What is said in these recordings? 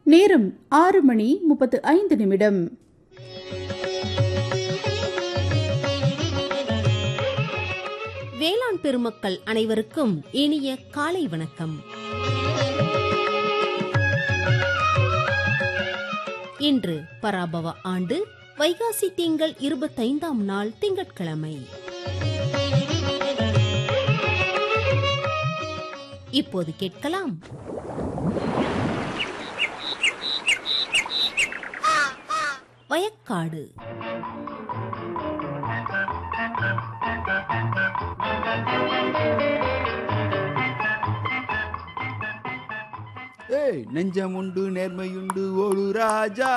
நேரம் 6:35. வேளாண் பெருமக்கள் அனைவருக்கும் இனிய காலை வணக்கம். இன்று பராபவ ஆண்டு வைகாசி திங்கள் 25ஆம் நாள் திங்கட்கிழமை. இப்போது கேட்கலாம் வயக்காடு. நெஞ்சமுண்டு நேர்மையுண்டு ஓடு ராஜா.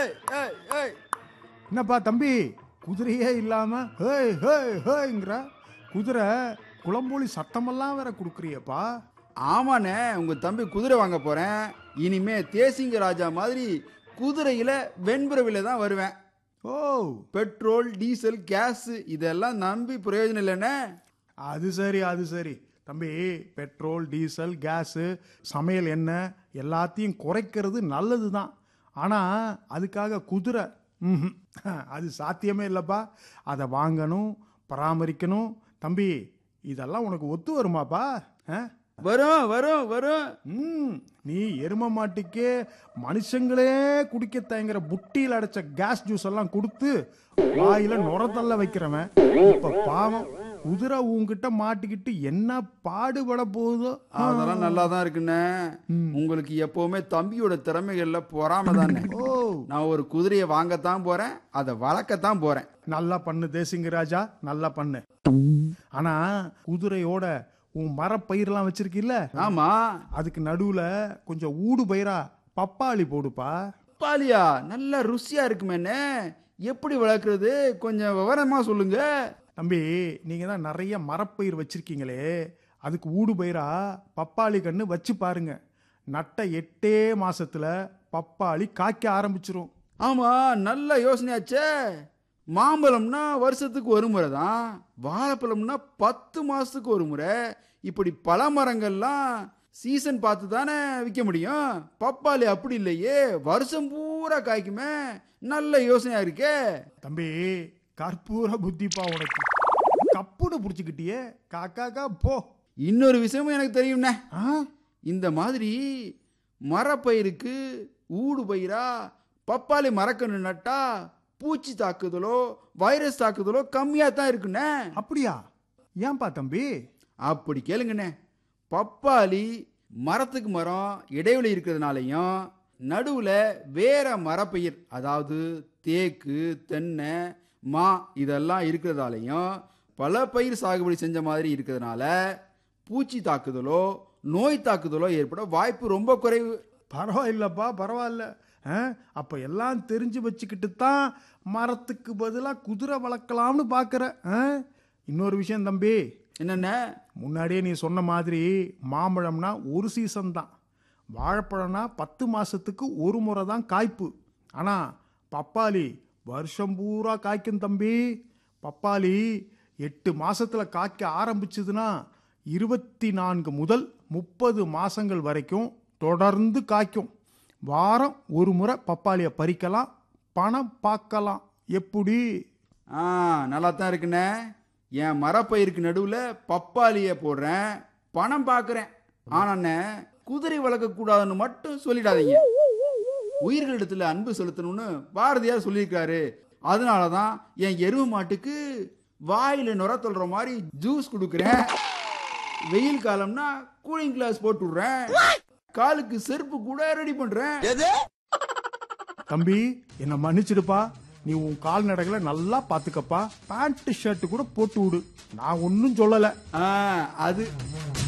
என்னப்பா தம்பி, குதிரையே இல்லாம ஹேய் ஹேய் ஹேய்ங்கிற குதிரை குளம்போலி சத்தமெல்லாம் வேற கொடுக்குறியப்பா. ஆமாண்ணே, உங்க தம்பி குதிரை வாங்க போறேன். இனிமே தேசிங்க ராஜா மாதிரி குதிரையில வெண்புறவில தான் வருவேன். ஓ, பெட்ரோல் டீசல் கேஸ் இதெல்லாம் நம்பி பிரயோஜனம் இல்லைண்ணே. அது சரி தம்பி. பெட்ரோல் டீசல் கேஸு சமையல் எண்ணெய் எல்லாத்தையும் குறைக்கிறது நல்லது தான். ஆனால் அதுக்காக குதிரை அது சாத்தியமே இல்லைப்பா. அதை வாங்கணும், பராமரிக்கணும். தம்பி, இதெல்லாம் உனக்கு ஒத்து வருமாப்பா? வரும் வரும் வரும். நீ எரும மாட்டுக்கே மனுஷங்களே குடிக்க தயங்குற புட்டியில் அடைச்ச கேஸ் ஜூஸ் எல்லாம் கொடுத்து வாயில நுரத்தள்ள வைக்கிறவன் இப்ப பாவம் குதிரை உங்ககிட்ட மாட்டிக்கிட்டு என்ன பாடுபட போகுதோ. அதெல்லாம் நல்லா தான் இருக்குண்ணே. உங்களுக்கு எப்பவுமே தம்பியோட திறமைகள்ல பொறாம தானே. நான் ஒரு குதிரையை வாங்கத்தான் போறேன், அதை வளர்க்கத்தான் போறேன். நல்லா பண்ணு தேசிங்க ராஜா, நல்லா பண்ணு. ஆனா குதிரையோட உன் மரப்பயிரெல்லாம் வச்சிருக்கில்ல? ஆமா. அதுக்கு நடுவுல கொஞ்சம் ஊடு பயிரா பப்பாளி போடுப்பா. பப்பாளியா? நல்லா ருசியா இருக்குமேண்ணே. எப்படி வளர்க்கறது கொஞ்சம் விவரமா சொல்லுங்க. தம்பி, நீங்க தான் நிறைய மரப்பயிர் வச்சிருக்கீங்களே, அதுக்கு ஊடு பயிரா பப்பாளி கண்ணு வச்சு பாருங்க. நட்ட 8 மாசத்துல பப்பாளி காய்க்க ஆரம்பிச்சிரும். ஆமா, நல்ல யோசனையாச்சே. மாம்பழம்னா வருஷத்துக்கு ஒரு முறை தான், வாழைப்பழம்னா 10 மாசத்துக்கு ஒரு முறை. இப்படி பல மரங்கள்லாம் சீசன் பார்த்து தானே விற்க முடியும். பப்பாளி அப்படி இல்லையே, வருஷம் பூரா காய்க்குமே. நல்ல யோசனையா இருக்கே. தம்பி, கற்பூர புத்திப்பா உனக்கு. கப்புன்னு புடிச்சுக்கிட்டியே காக்கா போ. இன்னொரு விஷயமும் எனக்கு தெரியும்ண்ணே. இந்த மாதிரி மரப்பயிருக்கு ஊடு பயிரா பப்பாளி மரக்கன்று நட்டா பூச்சி தாக்குதலோ வைரஸ் தாக்குதலோ கம்மியா தான் இருக்குண்ணே. அப்படியா? ஏன்பா தம்பி? அப்படி கேளுங்கண்ணே. பப்பாளி மரத்துக்கு மரம் இடைவெளி இருக்கிறதுனாலையும் நடுவுல வேற மரப்பயிர், அதாவது தேக்கு தென்னை மா இதெல்லாம் இருக்கிறதாலையும் பல பயிர் சாகுபடி செஞ்ச மாதிரி இருக்கிறதுனால பூச்சி தாக்குதலோ நோய் தாக்குதலோ ஏற்பட வாய்ப்பு ரொம்ப குறைவு. பரவாயில்லப்பா, பரவாயில்ல. அப்ப எல்லாம் தெரிஞ்சு வச்சுக்கிட்டு தான் மரத்துக்கு பதிலாக குதிரை வளர்க்கலாம்னு பாக்குற. இன்னொரு விஷயம் தம்பி. என்னென்ன? முன்னாடியே நீ சொன்ன மாதிரி மாம்பழம்னா ஒரு சீசன் தான், வாழைப்பழம்னா 10 மாசத்துக்கு ஒரு முறை தான் காய்ப்பு. ஆனா பப்பாளி வருஷம் பூரா காய்க்கும் தம்பி. பப்பாளி 8 மாசத்துல காய்க்க ஆரம்பிச்சதுன்னா 24 முதல் 30 மாசங்கள் வரைக்கும் தொடர்ந்து காய்க்கும். வாரம் ஒரு முறை பப்பாளியை பறிக்கலாம், பணம் பார்க்கலாம். எப்படி? நல்லா தான் இருக்குண்ணே. என் மரப்பயிருக்கு நடுவுல பப்பாளிய போடுறேன், பணம் பார்க்கறேன். ஆனா குதிரை வளர்க்க கூடாதுன்னு மட்டும் சொல்லிடாதீங்க. உயிர்களிடத்துல அன்பு செலுத்தணும்னு பாரதியார் சொல்லியிருக்காரு. அதனாலதான் என் எருமை மாட்டுக்கு வாயில நுர தொல்ற மாதிரி ஜூஸ் கொடுக்குறேன். வெயில் காலம்னா கூலிங் கிளாஸ் போட்டு விடுறேன். காலுக்கு செருப்பு கூட ரெடி பண்றேன். தம்பி, என்ன மன்னிச்சிடுப்பா. நீ உன் கால்நடைகளை நல்லா பாத்துக்கப்பா. பேண்ட் ஷர்ட் கூட போட்டு விடு, நான் ஒன்னும் சொல்லல. அது